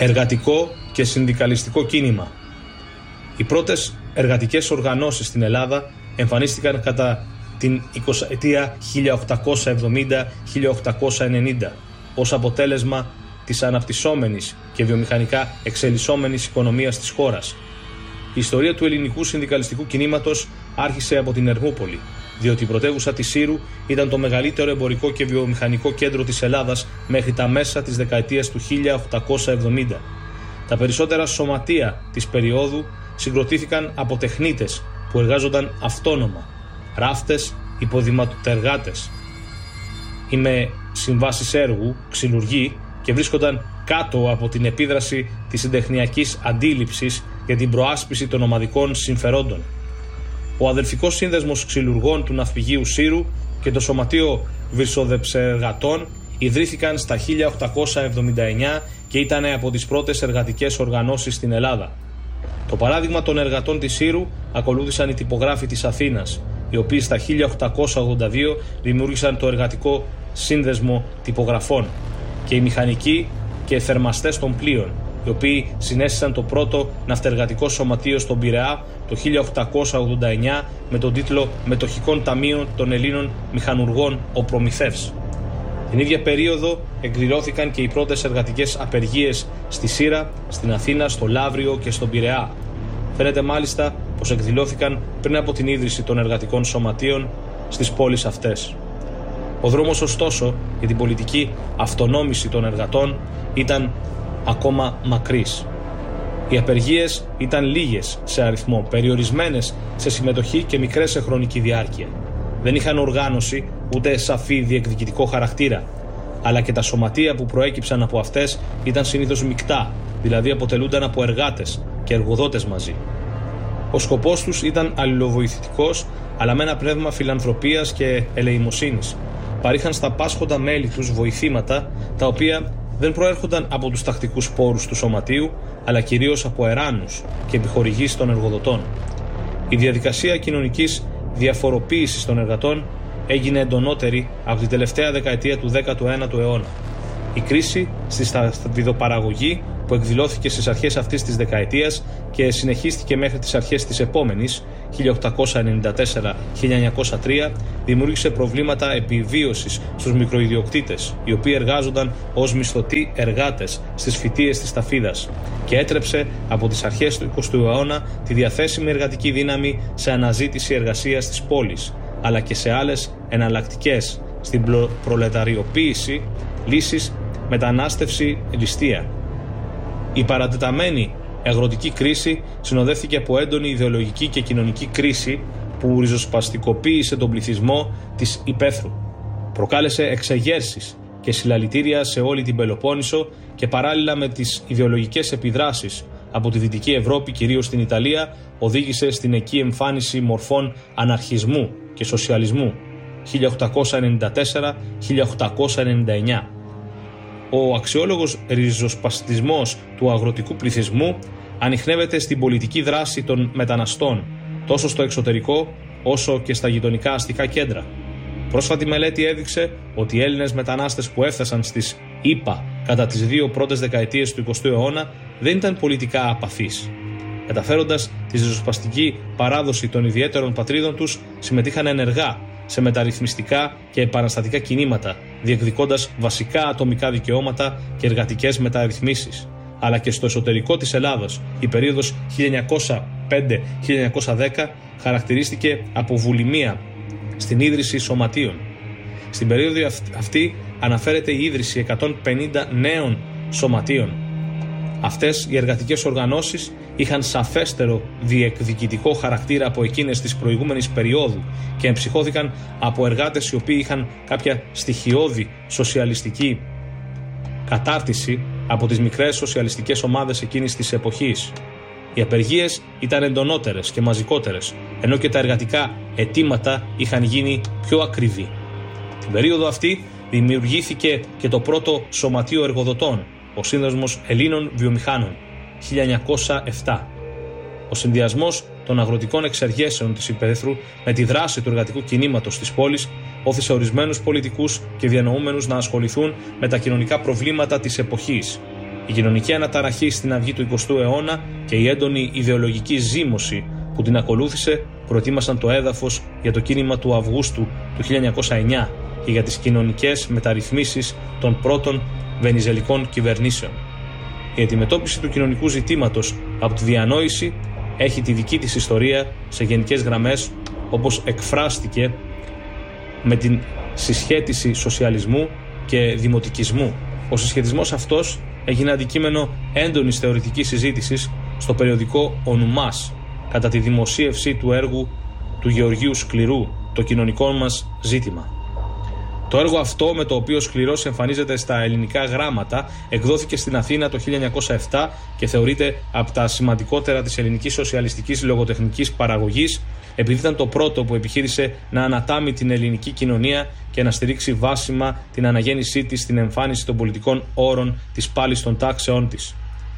Εργατικό και συνδικαλιστικό κίνημα. Οι πρώτες εργατικές οργανώσεις στην Ελλάδα εμφανίστηκαν κατά την 20ετία 1870-1890 ως αποτέλεσμα της αναπτυσσόμενης και βιομηχανικά εξελισσόμενης οικονομίας της χώρας. Η ιστορία του ελληνικού συνδικαλιστικού κινήματος άρχισε από την Ερμούπολη, διότι η πρωτεύουσα της Σύρου ήταν το μεγαλύτερο εμπορικό και βιομηχανικό κέντρο της Ελλάδας μέχρι τα μέσα της δεκαετίας του 1870. Τα περισσότερα σωματεία της περίοδου συγκροτήθηκαν από τεχνίτες που εργάζονταν αυτόνομα, ράφτες, υποδηματεργάτες ή με συμβάσεις έργου, ξυλουργοί, και βρίσκονταν κάτω από την επίδραση της συντεχνιακής αντίληψης για την προάσπιση των ομαδικών συμφερόντων. Ο αδελφικός σύνδεσμος ξυλουργών του ναυπηγείου Σύρου και το Σωματείο Βυρσοδεψεργατών ιδρύθηκαν στα 1879 και ήταν από τις πρώτες εργατικές οργανώσεις στην Ελλάδα. Το παράδειγμα των εργατών της Σύρου ακολούθησαν οι τυπογράφοι της Αθήνας, οι οποίοι στα 1882 δημιούργησαν το Εργατικό Σύνδεσμο Τυπογραφών, και οι μηχανικοί και θερμαστές των πλοίων, οι οποίοι συνέστησαν το πρώτο ναυτεργατικό σωματείο στον Πειραιά το 1889 με τον τίτλο «Μετοχικών Ταμείων των Ελλήνων Μηχανουργών ο Προμηθεύς». Την ίδια περίοδο εκδηλώθηκαν και οι πρώτες εργατικές απεργίες στη Σύρα, στην Αθήνα, στο Λαύριο και στον Πειραιά. Φαίνεται μάλιστα πως εκδηλώθηκαν πριν από την ίδρυση των εργατικών σωματείων στις πόλεις αυτές. Ο δρόμος ωστόσο για την πολιτική αυτονόμηση των εργατών ήταν ακόμα μακρύς. Οι απεργίες ήταν λίγες σε αριθμό, περιορισμένες σε συμμετοχή και μικρές σε χρονική διάρκεια. Δεν είχαν οργάνωση ούτε σαφή διεκδικητικό χαρακτήρα, αλλά και τα σωματεία που προέκυψαν από αυτές ήταν συνήθως μεικτά, δηλαδή αποτελούνταν από εργάτες και εργοδότες μαζί. Ο σκοπός τους ήταν αλληλοβοηθητικός, αλλά με ένα πνεύμα φιλανθρωπίας και ελεημοσύνης. Παρήχαν στα πάσχοντα μέλη τους βοηθήματα, τα οποία δεν προέρχονταν από τους τακτικούς πόρους του σωματείου, αλλά κυρίως από εράνους και επιχορηγήσεις των εργοδοτών. Η διαδικασία κοινωνικής διαφοροποίησης των εργατών έγινε εντονότερη από την τελευταία δεκαετία του 19ου αιώνα. Η κρίση στη σταυροπαραγωγή, που εκδηλώθηκε στις αρχές αυτής της δεκαετίας και συνεχίστηκε μέχρι τις αρχές της επόμενης, 1894-1903, δημιούργησε προβλήματα επιβίωσης στους μικροϊδιοκτήτες, οι οποίοι εργάζονταν ως μισθωτοί εργάτες στις φυτείες της ταφίδας, και έτρεψε από τις αρχές του 20ου αιώνα τη διαθέσιμη εργατική δύναμη σε αναζήτηση εργασίας στις πόλεις, αλλά και σε άλλες εναλλακτικές στην προλεταριοποίηση λύσεις, μετανάστευση, ληστεία. Η παρατεταμένη αγροτική κρίση συνοδεύθηκε από έντονη ιδεολογική και κοινωνική κρίση που ριζοσπαστικοποίησε τον πληθυσμό της υπαίθρου. Προκάλεσε εξεγέρσεις και συλλαλητήρια σε όλη την Πελοπόννησο και παράλληλα με τις ιδεολογικές επιδράσεις από τη Δυτική Ευρώπη, κυρίως στην Ιταλία, οδήγησε στην εκεί εμφάνιση μορφών αναρχισμού και σοσιαλισμού 1894-1899. Ο αξιόλογος ριζοσπαστισμός του αγροτικού πληθυσμού ανιχνεύεται στην πολιτική δράση των μεταναστών, τόσο στο εξωτερικό όσο και στα γειτονικά αστικά κέντρα. Πρόσφατη μελέτη έδειξε ότι οι Έλληνες μετανάστες που έφτασαν στις ΗΠΑ κατά τις δύο πρώτες δεκαετίες του 20ου αιώνα δεν ήταν πολιτικά απαθείς. Καταφέροντας τη ριζοσπαστική παράδοση των ιδιαίτερων πατρίδων τους, συμμετείχαν ενεργά σε μεταρρυθμιστικά και επαναστατικά κινήματα, διεκδικώντας βασικά ατομικά δικαιώματα και εργατικές μεταρρυθμίσεις. Αλλά και στο εσωτερικό της Ελλάδας, η περίοδος 1905-1910 χαρακτηρίστηκε από βουλημία στην ίδρυση σωματείων. Στην περίοδο αυτή αναφέρεται η ίδρυση 150 νέων σωματείων. Αυτές οι εργατικές οργανώσεις είχαν σαφέστερο διεκδικητικό χαρακτήρα από εκείνες της προηγούμενης περίοδου και εμψυχώθηκαν από εργάτες οι οποίοι είχαν κάποια στοιχειώδη σοσιαλιστική κατάρτιση από τις μικρές σοσιαλιστικές ομάδες εκείνης της εποχής. Οι απεργίες ήταν εντονότερες και μαζικότερες, ενώ και τα εργατικά αιτήματα είχαν γίνει πιο ακριβή. Την περίοδο αυτή δημιουργήθηκε και το πρώτο σωματείο εργοδοτών, ο Σύνδεσμος Ελλήνων Βιομηχάνων, 1907. Ο συνδυασμός των αγροτικών εξεργέσεων της υπαίθρου με τη δράση του εργατικού κινήματος της πόλης όθησε ορισμένους πολιτικούς και διανοούμενους να ασχοληθούν με τα κοινωνικά προβλήματα της εποχής. Η κοινωνική αναταραχή στην αυγή του 20ου αιώνα και η έντονη ιδεολογική ζήμωση που την ακολούθησε προετοίμασαν το έδαφος για το κίνημα του Αυγούστου του 1909 και για τις κοινωνικές μεταρρυθμίσεις των πρώτων βενιζελικών κυβερνήσεων. Η αντιμετώπιση του κοινωνικού ζητήματος από τη διανόηση έχει τη δική της ιστορία σε γενικές γραμμές, όπως εκφράστηκε με την συσχέτιση σοσιαλισμού και δημοτικισμού. Ο συσχετισμός αυτός έγινε αντικείμενο έντονης θεωρητικής συζήτησης στο περιοδικό «Ο Νουμάς» κατά τη δημοσίευση του έργου του Γεωργίου Σκληρού, «Το κοινωνικό μας ζήτημα». Το έργο αυτό, με το οποίο ο Σκληρός εμφανίζεται στα ελληνικά γράμματα, εκδόθηκε στην Αθήνα το 1907 και θεωρείται από τα σημαντικότερα της ελληνικής σοσιαλιστικής λογοτεχνικής παραγωγής, επειδή ήταν το πρώτο που επιχείρησε να ανατάμει την ελληνική κοινωνία και να στηρίξει βάσιμα την αναγέννησή της στην εμφάνιση των πολιτικών όρων της πάλης των τάξεών της.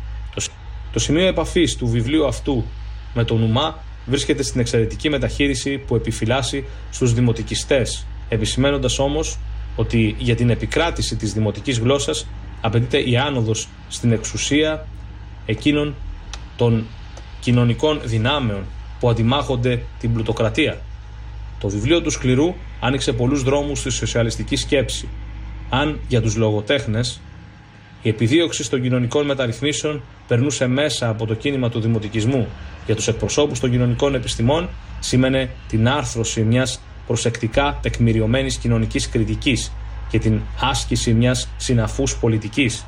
Το σημείο επαφής του βιβλίου αυτού με τον Νουμά βρίσκεται στην εξαιρετική μεταχείριση που επιφυλάσσει στους δημοτικιστές, επισημένοντας όμως ότι για την επικράτηση της δημοτικής γλώσσας απαιτείται η άνοδος στην εξουσία εκείνων των κοινωνικών δυνάμεων που αντιμάχονται την πλουτοκρατία. Το βιβλίο του Σκληρού άνοιξε πολλούς δρόμους στη σοσιαλιστική σκέψη. Αν για τους λογοτέχνες η επιδίωξη των κοινωνικών μεταρρυθμίσεων περνούσε μέσα από το κίνημα του δημοτικισμού, για τους εκπροσώπους των κοινωνικών επιστημών σήμαινε την άρθρωση μιας προσεκτικά τεκμηριωμένης κοινωνικής κριτικής και την άσκηση μιας συναφούς πολιτικής.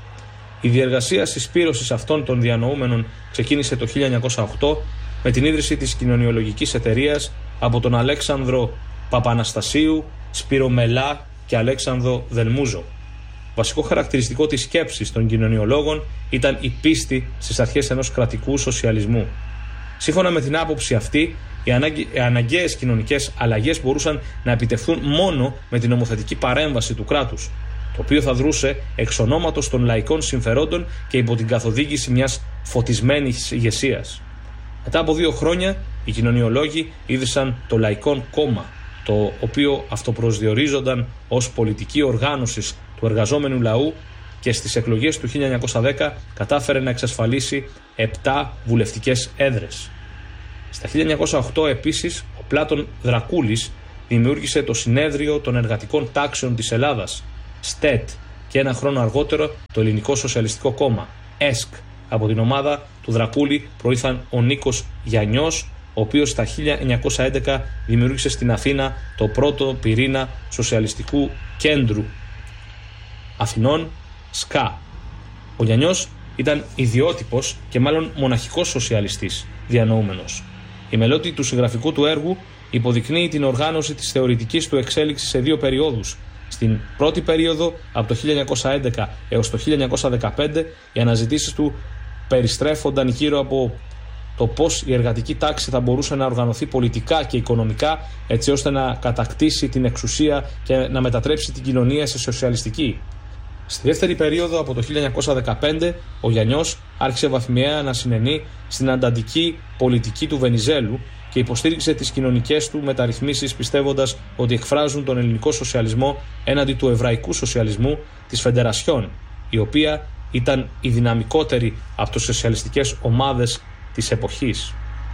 Η διεργασία συσπήρωσης αυτών των διανοούμενων ξεκίνησε το 1908 με την ίδρυση της κοινωνιολογικής εταιρείας από τον Αλέξανδρο Παπαναστασίου, Σπύρο Μελά και Αλέξανδρο Δελμούζο. Βασικό χαρακτηριστικό της σκέψης των κοινωνιολόγων ήταν η πίστη στις αρχές ενός κρατικού σοσιαλισμού. Σύμφωνα με την άποψη αυτή, οι αναγκαίες κοινωνικές αλλαγές μπορούσαν να επιτευχθούν μόνο με την νομοθετική παρέμβαση του κράτους, το οποίο θα δρούσε εξ ονόματος των λαϊκών συμφερόντων και υπό την καθοδήγηση μιας φωτισμένης ηγεσίας. Μετά από 2 χρόνια, οι κοινωνιολόγοι ίδρυσαν το Λαϊκό Κόμμα, το οποίο αυτοπροσδιορίζονταν ως πολιτική οργάνωση του εργαζόμενου λαού και στις εκλογές του 1910 κατάφερε να εξασφαλίσει 7 βουλευτικές έδρες. Στα 1908 επίσης, ο Πλάτων Δρακούλης δημιούργησε το Συνέδριο των Εργατικών Τάξεων της Ελλάδας, ΣΤΕΤ, και 1 χρόνο αργότερο το Ελληνικό Σοσιαλιστικό Κόμμα, ΕΣΚ. Από την ομάδα του Δρακούλη προήλθαν ο Νίκος Γιαννιός, ο οποίος στα 1911 δημιούργησε στην Αθήνα το πρώτο πυρήνα Σοσιαλιστικού Κέντρου Αθηνών, ΣΚΑ. Ο Γιαννιός ήταν ιδιότυπος και μάλλον μοναχικός σοσιαλιστής διανοούμενος. Η μελέτη του συγγραφικού του έργου υποδεικνύει την οργάνωση της θεωρητικής του εξέλιξης σε 2 περιόδους. Στην πρώτη περίοδο, από το 1911 έως το 1915, οι αναζητήσεις του περιστρέφονταν γύρω από το πώς η εργατική τάξη θα μπορούσε να οργανωθεί πολιτικά και οικονομικά, έτσι ώστε να κατακτήσει την εξουσία και να μετατρέψει την κοινωνία σε σοσιαλιστική. Στη δεύτερη περίοδο, από το 1915, ο Γιαννιός άρχισε βαθμιαία να συνενεί στην ανταντική πολιτική του Βενιζέλου και υποστήριξε τις κοινωνικές του μεταρρυθμίσεις, πιστεύοντας ότι εκφράζουν τον ελληνικό σοσιαλισμό έναντι του εβραϊκού σοσιαλισμού της Φεντερασιόν, η οποία ήταν η δυναμικότερη από τις σοσιαλιστικές ομάδες της εποχής.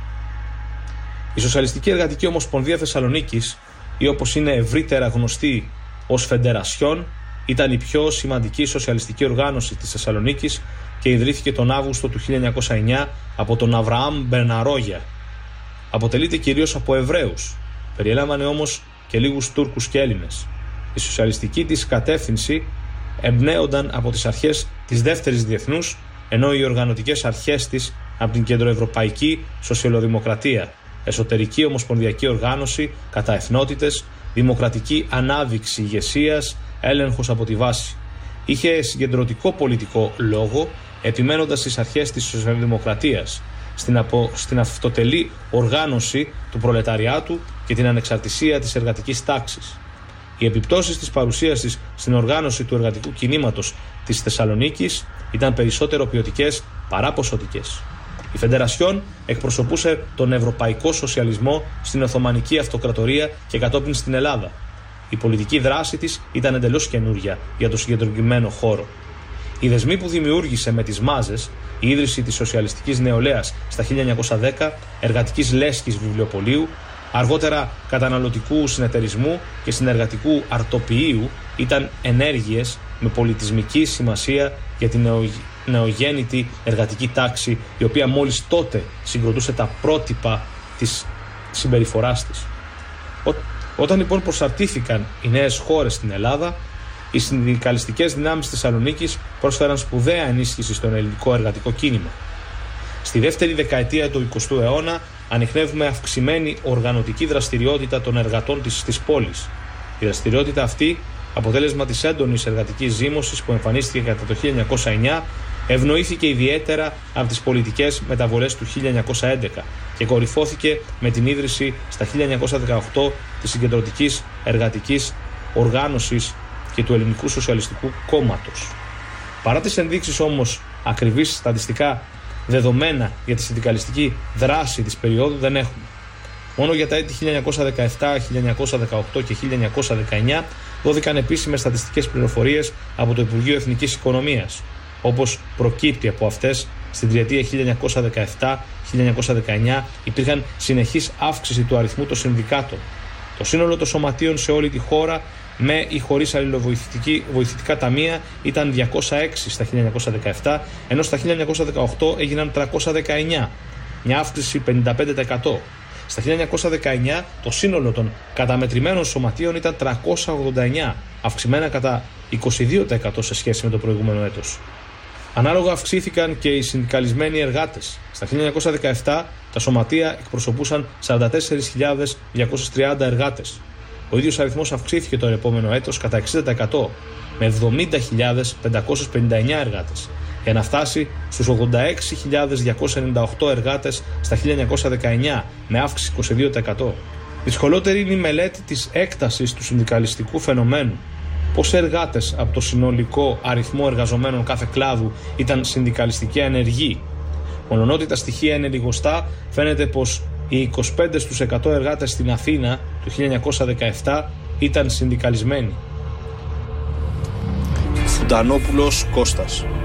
Η Σοσιαλιστική Εργατική Ομοσπονδία Θεσσαλονίκης, ή όπως είναι ευρύτερα γνωστή ως Φεντερασιόν, ήταν η πιο σημαντική σοσιαλιστική οργάνωση της Θεσσαλονίκης και ιδρύθηκε τον Αύγουστο του 1909 από τον Αβραάμ Μπερναρόγια. Αποτελείται κυρίως από Εβραίους, περιέλαμβανε όμως και λίγους Τούρκους και Έλληνες. Η σοσιαλιστική της κατεύθυνση εμπνέονταν από τις αρχές της δεύτερης διεθνούς, ενώ οι οργανωτικές αρχές της από την κεντροευρωπαϊκή σοσιαλδημοκρατία, εσωτερική ομοσπονδιακή οργάνωση κατά εθνότητες, δημοκρατική ανάδειξη ηγεσίας, έλεγχος από τη βάση. Είχε συγκεντρωτικό πολιτικό λόγο, επιμένοντας στις αρχές της σοσιαλδημοκρατίας, στην αυτοτελή οργάνωση του προλεταριάτου και την ανεξαρτησία της εργατικής τάξης. Οι επιπτώσεις της παρουσίας της στην οργάνωση του εργατικού κινήματος της Θεσσαλονίκης ήταν περισσότερο ποιοτικές παρά ποσοτικές. Η Φεντερασιόν εκπροσωπούσε τον ευρωπαϊκό σοσιαλισμό στην Οθωμανική Αυτοκρατορία και κατόπιν στην Ελλάδα. Η πολιτική δράση της ήταν εντελώς καινούρια για το συγκεντρωτημένο χώρο. Οι δεσμοί που δημιούργησε με τις μάζες, η ίδρυση της σοσιαλιστικής νεολαίας στα 1910, εργατικής λέσχης βιβλιοπωλείου, αργότερα καταναλωτικού συνεταιρισμού και συνεργατικού αρτοποιείου, ήταν ενέργειες με πολιτισμική σημασία για την νεογέννητη εργατική τάξη, η οποία μόλις τότε συγκροτούσε τα πρότυπα της συμπεριφοράς της. Όταν λοιπόν προσαρτήθηκαν οι νέες χώρες στην Ελλάδα, οι συνδικαλιστικές δυνάμεις της Θεσσαλονίκης πρόσφεραν σπουδαία ενίσχυση στον ελληνικό εργατικό κίνημα. Στη δεύτερη δεκαετία του 20ου αιώνα ανιχνεύουμε αυξημένη οργανωτική δραστηριότητα των εργατών της πόλης. Η δραστηριότητα αυτή, αποτέλεσμα της έντονης εργατικής ζήμωσης που εμφανίστηκε κατά το 1909, ευνοήθηκε ιδιαίτερα από τις πολιτικές μεταβολές του 1911 και κορυφώθηκε με την ίδρυση στα 1918 της Συγκεντρωτικής Εργατικής Οργάνωσης και του Ελληνικού Σοσιαλιστικού Κόμματος. Παρά τις ενδείξεις όμως ακριβείς στατιστικά δεδομένα για τη συνδικαλιστική δράση της περίοδου δεν έχουμε. Μόνο για τα έτη 1917, 1918 και 1919 δόθηκαν επίσημες στατιστικές πληροφορίες από το Υπουργείο Εθνικής Οικονομίας. Όπως προκύπτει από αυτές, στην τριετία 1917-1919 υπήρχαν συνεχής αύξηση του αριθμού των συνδικάτων. Το σύνολο των σωματείων σε όλη τη χώρα, με ή χωρίς αλληλοβοηθητικά ταμεία, ήταν 206 στα 1917, ενώ στα 1918 έγιναν 319, μια αύξηση 55%. Στα 1919 το σύνολο των καταμετρημένων σωματείων ήταν 389, αυξημένα κατά 22% σε σχέση με το προηγούμενο έτος. Ανάλογα αυξήθηκαν και οι συνδικαλισμένοι εργάτες. Στα 1917 τα σωματεία εκπροσωπούσαν 44.230 εργάτες. Ο ίδιος αριθμός αυξήθηκε το επόμενο έτος κατά 60% με 70.559 εργάτες, για να φτάσει στους 86.298 εργάτες στα 1919 με αύξηση 22%. Δυσκολότερη είναι η μελέτη της έκτασης του συνδικαλιστικού φαινομένου. Πόσοι εργάτες από το συνολικό αριθμό εργαζομένων κάθε κλάδου ήταν συνδικαλιστική ανεργοί. Μολονότι τα στοιχεία είναι λιγοστά, φαίνεται πως οι 25% εργάτες στην Αθήνα του 1917 ήταν συνδικαλισμένοι. Φουντανόπουλος Κώστας.